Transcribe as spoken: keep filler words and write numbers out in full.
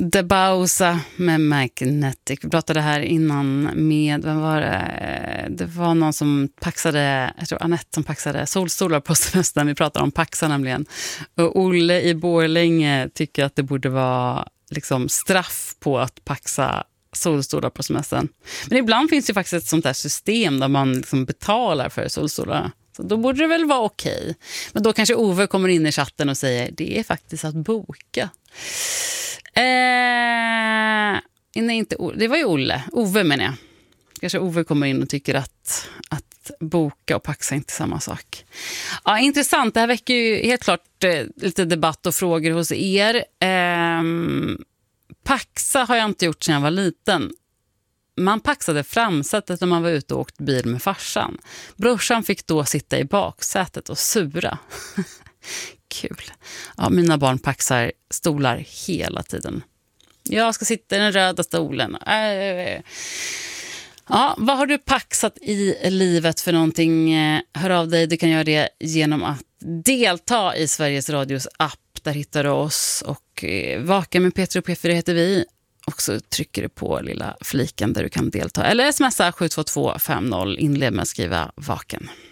Debausa med Magnetic. Vi pratade här innan med, vem var det? Det var någon som paxade, jag tror Annette som paxade solstolar på semestern. Vi pratade om paxa nämligen. Och Olle i Borlänge tycker att det borde vara liksom straff på att paxa solstolar på semestern. Men ibland finns det faktiskt ett sånt där system där man liksom betalar för solstolar. Så då borde det väl vara okej. Men då kanske Ove kommer in i chatten och säger det är faktiskt att boka. Eh, nej, inte, det var ju Olle. Ove menar jag. Kanske Ove kommer in och tycker att, att boka och paxa är inte samma sak. Ja, intressant. Det här väcker ju helt klart eh, lite debatt och frågor hos er. Eh, paxa har jag inte gjort sedan jag var liten. Man paxade framsätet när man var ute och åkt bil med farsan. Brorsan fick då sitta i baksätet och sura. Kul. Ja, mina barn paxar stolar hela tiden. Jag ska sitta i den röda stolen. Ja, vad har du paxat i livet för någonting? Hör av dig, du kan göra det genom att delta i Sveriges Radios app. Där hittar du oss och Vaka med Peter och P fyra heter vi. Och så trycker du på lilla fliken där du kan delta. Eller smsa sju två två fem noll, inled med att skriva Vaken.